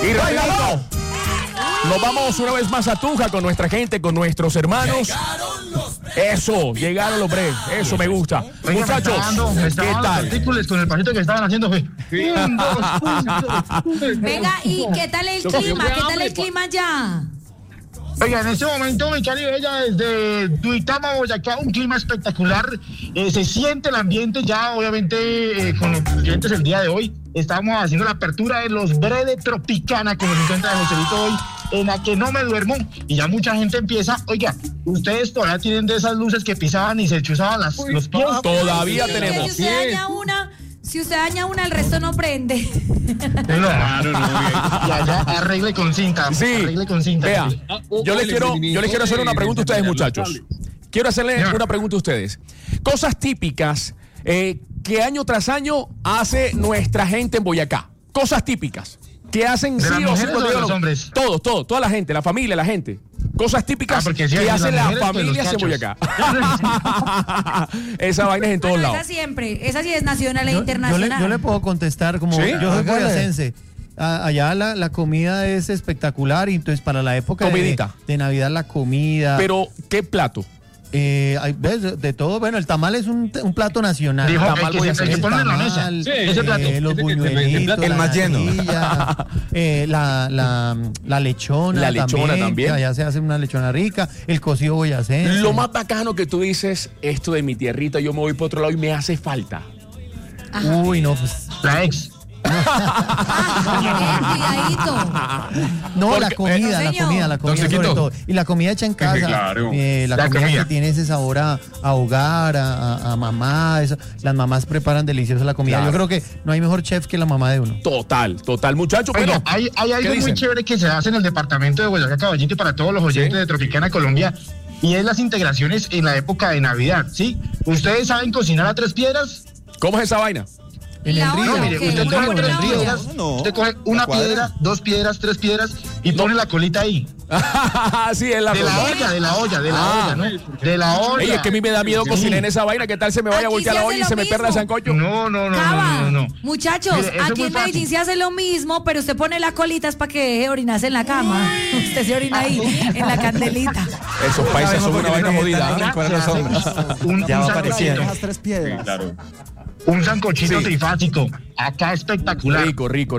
Y rapidito, nos vamos una vez más a Tunja con nuestra gente, con nuestros hermanos. Eso, llegaron los breves. Eso me gusta. Oiga, Muchachos, ¿qué tal? Artículos con el pasito que estaban haciendo. Venga, ¿y qué tal el clima? ¿Qué tal el clima ya? Oiga, en este momento, mi Cari Bella, desde Duitama, Boyacá, un clima espectacular. Se siente el ambiente ya, obviamente, con los clientes el día de hoy. Estamos haciendo la apertura de los Brede Tropicana, como se encuentra Joselito hoy, en la que no me duermo. Y ya mucha gente empieza. Oiga, ustedes todavía tienen de esas luces que pisaban y se chuzaban los pies. Todavía Sí, tenemos. Si usted daña una, el resto no prende. Claro, no. Y allá arregle con cinta. Sí. Arregle con cinta. Vea, yo les quiero hacer una pregunta a ustedes, muchachos. Quiero hacerle una pregunta a ustedes. Cosas típicas que año tras año hace nuestra gente en Boyacá. Cosas típicas que hacen ¿De sí las o sí. mujeres o de los hombres? Toda la gente, la familia, la gente. Cosas típicas porque sí, que las hacen las mujeres, pues, familias los en Boyacá. Esa vaina es en todos lados. Esa siempre. Esa sí es nacional e internacional. Yo le puedo contestar como ¿Sí? yo soy boyacense. Allá la comida es espectacular y entonces para la época de Navidad la comida. Pero, ¿qué plato? ¿Ves? De todo, bueno, el tamal es un plato nacional. Dijo, tamal el que se pone en la mesa. Sí, ese plato. Los buñuelitos, el más lleno. La lechona. La lechona también. Que allá se hace una lechona rica. El cocido boyacense. Lo más bacano que tú dices, esto de mi tierrita, yo me voy para otro lado y me hace falta. Uy, no, pues. La ex. Cuidadito. No, Porque, la comida sobre todo. Y la comida hecha en casa. Claro. La comida que tiene ese sabor a hogar, a mamá. Las mamás preparan deliciosa la comida. Claro. Yo creo que no hay mejor chef que la mamá de uno. Total, muchachos. Oiga, Bueno, hay algo muy dicen? chévere que se hace en el departamento de Boyacá, Caballito, para todos los oyentes de Tropicana Colombia, y es las integraciones en la época de Navidad, ¿sí? ¿Ustedes saben cocinar a tres piedras? ¿Cómo es esa vaina? En el La río. olla, No, mire, ¿qué? usted coge ¿Cómo tres la olla? piedras, usted coge una piedra, dos piedras, tres piedras y pone la colita ahí. Sí, es la De la olla, ¿no? De la olla. Ey, es que a mí me da miedo cocinar en esa vaina. ¿Qué tal se me vaya a Aquí voltear se la hace olla y lo se me pierda el mismo. sancocho? No. Muchachos, Mire, eso es aquí muy en fácil. Medellín se hace lo mismo, pero usted pone las colitas para que deje de orinarse en la cama. Usted se orina ahí, en la candelita. Esos países son una vaina jodida. Ya va apareciendo. Tres piedras. Claro. Un sancochito Sí. trifásico, acá espectacular. Rico.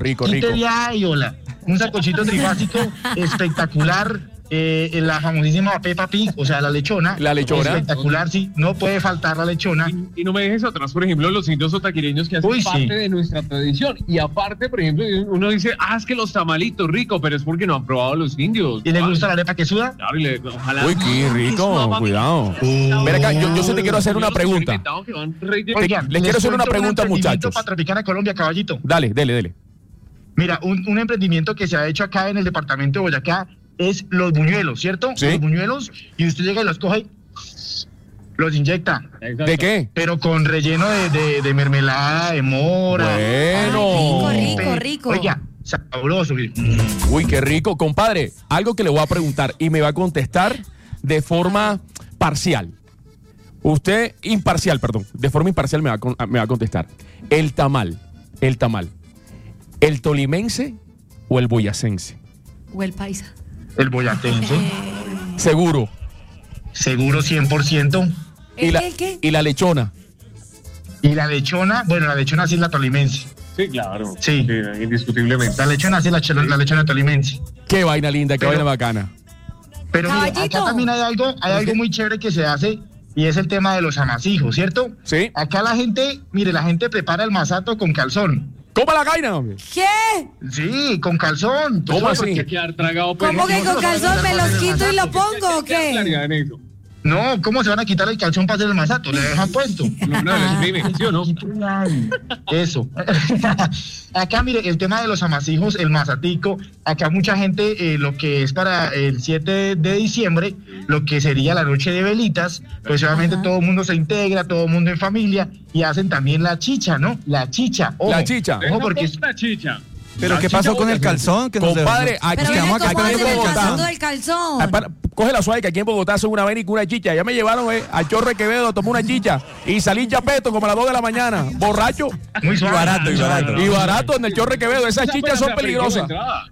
Un sancochito trifásico espectacular. La famosísima Peppa Pig, o sea, la lechona. La lechona. Espectacular, sí. No puede faltar la lechona. Y no me dejes atrás, por ejemplo, los indios otaquireños que hacen Uy, sí. parte de nuestra tradición. Y aparte, por ejemplo, uno dice, es que los tamalitos ricos, pero es porque no han probado los indios. ¿Y le gusta la arepa que suda? Claro, ojalá. Uy, qué rico, cuidado. Ven acá, yo sí te quiero hacer una pregunta. Oigan, les quiero hacer una pregunta, muchachos. Para Tropicana Colombia, Caballito. Dale. Mira, un emprendimiento que se ha hecho acá en el departamento de Boyacá es los buñuelos, ¿cierto? Sí. Los buñuelos, y usted llega y los coge y los inyecta, ¿De qué? pero con relleno de mermelada, de mora. Bueno. Rico. Oiga, sabroso. Mire. Uy, qué rico. Compadre, algo que le voy a preguntar y me va a contestar de forma parcial. Usted, imparcial, perdón. De forma imparcial me va a contestar. El tamal. ¿El tolimense o el boyacense? O el paisa. El boyacense, Seguro. seguro 100%. ¿El qué? ¿Y la lechona? Y la lechona, bueno, la lechona sí es la tolimense. Sí, claro. Sí. Indiscutiblemente. La lechona sí es la lechona tolimense. Qué vaina linda, qué Pero- vaina bacana. Pero mire, Caballito. acá también hay algo muy chévere que se hace, y es el tema de los amasijos, ¿cierto? Sí. Acá la gente prepara el masato con calzón. ¿Cómo la vaina, hombre? ¿Qué? Sí, con calzón. ¿Cómo así? porque- Quedar tragado, pues, ¿Cómo que no, con no, calzón no, me no, los no, quito y no, lo pongo o qué? claridad en eso. No, ¿cómo se van a quitar el calzón para hacer el masato? Le dejan puesto. No, les exprime, ¿sí o no? Eso. Acá, mire, el tema de los amasijos, el masatico, acá mucha gente, lo que es para el 7 de diciembre, lo que sería la noche de velitas, pues obviamente todo el mundo se integra, todo el mundo en familia, y hacen también la chicha, ¿no? La chicha. Ojo, La chicha. Ojo, porque es... Una chicha. ¿Pero qué pasó con el calzón? Que nos Compadre, dejó- aquí Pero estamos mire acá cómo en hacen el Bogotá. pasando del calzón. Coge la suave que aquí en Bogotá hacen una vaina y una chicha. Ya me llevaron al Chorro de Quevedo, tomé una chicha y salí chapeto como a las 2 de la mañana, borracho Muy suave. barato, y barato. y barato en el Chorro de Quevedo. Esas chichas son peligrosas.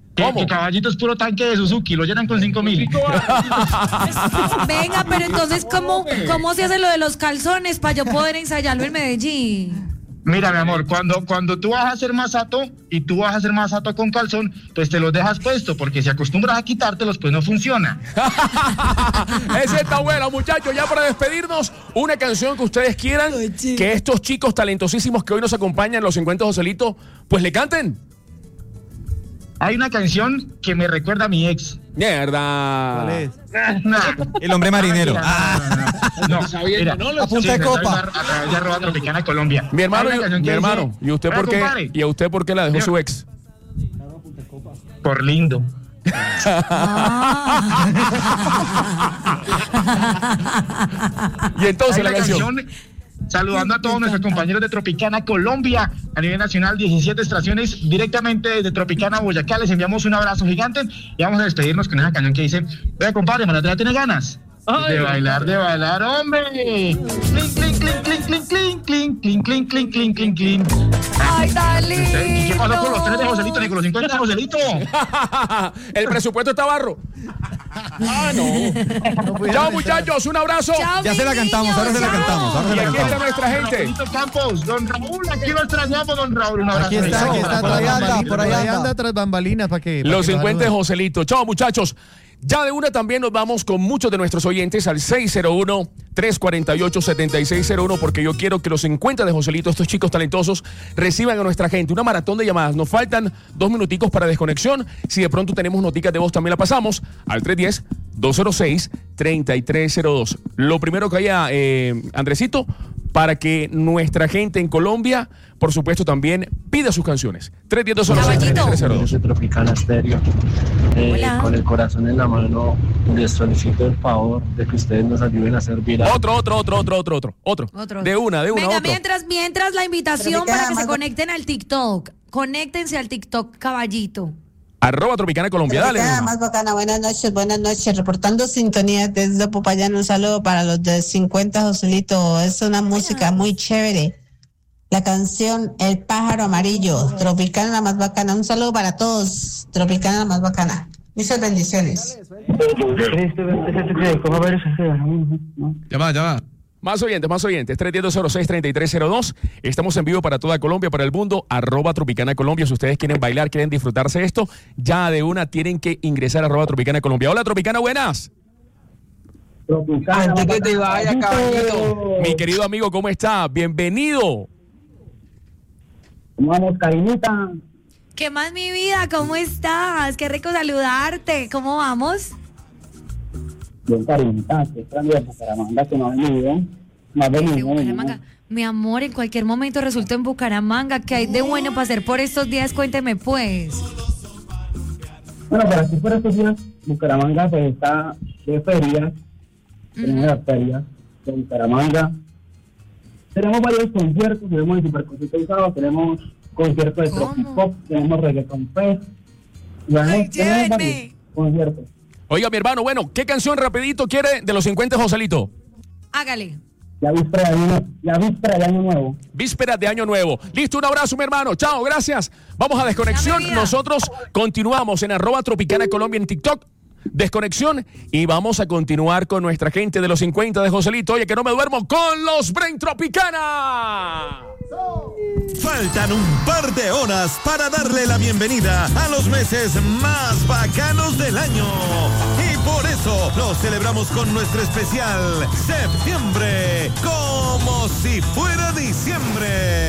Que Caballito es puro tanque de Suzuki, lo llenan con 5.000. Venga, pero entonces, ¿cómo se hace lo de los calzones para yo poder ensayarlo en Medellín? Mira, mi amor, cuando tú vas a hacer masato y tú vas a hacer masato con calzón, pues te los dejas puesto, porque si acostumbras a quitártelos, pues no funciona. Esa está buena, muchachos. Ya para despedirnos, una canción que ustedes quieran que estos chicos talentosísimos que hoy nos acompañan en los 50 Joselito, pues le canten. Hay una canción que me recuerda a mi ex. Mierda. ¿Cuál es? El hombre marinero. No, mira, ¿no? A punta de copa. A través de @Tropicana Colombia. Mi hermano, Hay una canción que dice, ¿y usted por qué? compadre, ¿Y a usted por qué la dejó su ex? por lindo. Y entonces Hay la una canción. Saludando a todos nuestros compañeros de Tropicana Colombia a nivel nacional, 17 estaciones directamente desde Tropicana Boyacá. Les enviamos un abrazo gigante y vamos a despedirnos con esa canción que dice: vea, compadre, Maratela tiene ganas de bailar, hombre. Clink, clink, clink, clink, clink, clink, clink, clink, clink, clink, clink, clink, clink. Ay, dale. ¿Y qué pasó con los 3 de Joselito ni con los 50 de Joselito? El presupuesto está barro. Chao, muchachos, un abrazo. Chao, Ya se la cantamos, ahora se la cantamos. Y aquí está nuestra gente. Joselito Campos, don Raúl, aquí lo extrañamos, don Raúl. Un abrazo. Aquí está, Por ahí anda, por ahí anda tras bambalinas para que... Los 50 de Joselito. Chao, muchachos. Ya de una también nos vamos con muchos de nuestros oyentes al 601-348-7601, porque yo quiero que los 50 de Joselito, estos chicos talentosos, reciban a nuestra gente una maratón de llamadas. Nos faltan 2 minuticos para desconexión. Si de pronto tenemos noticas de voz, también la pasamos al 310-206-3302. Lo primero que haya, Andresito, para que nuestra gente en Colombia, por supuesto, también pida sus canciones. 310-206-3302. De Tropicana Stereo. Hola. Con el corazón en la mano, les solicito el favor de que ustedes nos ayuden a hacer viral. Otro. De una. Venga, otro. mientras la invitación para que se conecten al TikTok. Conéctense al TikTok, Caballito. @Tropicana Colombia, dale. Tropicana más bacana, buenas noches, reportando sintonía desde Popayán, un saludo para los de 50 Joselito, es una música muy chévere, la canción El Pájaro Amarillo, Tropicana la más bacana, un saludo para todos, Tropicana la más bacana, muchas bendiciones. Ya va. Más oyentes, 310-206-3302. Estamos en vivo para toda Colombia, para el mundo, @Tropicana Colombia. Si ustedes quieren bailar, quieren disfrutarse esto, ya de una tienen que ingresar a @Tropicana Colombia. Hola, Tropicana, buenas. Antes que te vaya, caballito. Mi querido amigo, ¿cómo está? Bienvenido. ¿Cómo vamos, Carinita? ¿Qué más, mi vida? ¿Cómo estás? Qué rico saludarte. ¿Cómo vamos? Bien, Carinita, que extraño de Bucaramanga, que no ha venido. De Bucaramanga. Mi amor, en cualquier momento resulto en Bucaramanga. ¿Qué hay de bueno para hacer por estos días? Cuénteme, pues. Bueno, para aquí por estos días, Bucaramanga pues está de ferias. Tenemos las ferias de Bucaramanga. Tenemos varios conciertos, tenemos el Superconcierto el sábado, tenemos conciertos de Tropipop, tenemos Reggaeton Fest. Tenemos varios conciertos. Oiga, mi hermano, bueno, ¿qué canción rapidito quiere de los 50 Joselito? Hágale. La víspera de Año Nuevo. Víspera de Año Nuevo. Listo, un abrazo, mi hermano. Chao, gracias. Vamos a desconexión. Nosotros continuamos en @Tropicana Colombia en TikTok. Desconexión y vamos a continuar con nuestra gente de los 50 de Joselito. Oye, que no me duermo con los Brain Tropicana. Faltan un par de horas para darle la bienvenida a los meses más bacanos del año. Y por eso lo celebramos con nuestro especial Septiembre, como si fuera diciembre.